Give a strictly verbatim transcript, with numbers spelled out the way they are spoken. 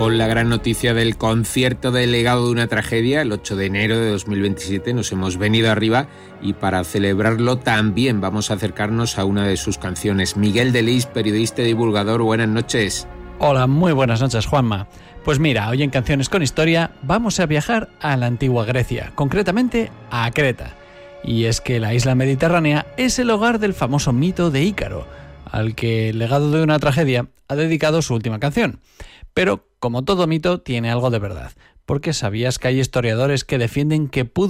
con la gran noticia del concierto del legado de una tragedia. El ocho de enero de dos mil veintisiete nos hemos venido arriba y para celebrarlo también vamos a acercarnos a una de sus canciones. Miguel Delis, periodista y divulgador, buenas noches. Hola, muy buenas noches, Juanma. Pues mira, hoy en Canciones con Historia vamos a viajar a la antigua Grecia, concretamente a Creta. Y es que la isla mediterránea es el hogar del famoso mito de Ícaro, al que el legado de una tragedia ha dedicado su última canción. Pero, como todo mito, tiene algo de verdad, porque ¿sabías que hay historiadores que defienden que pudo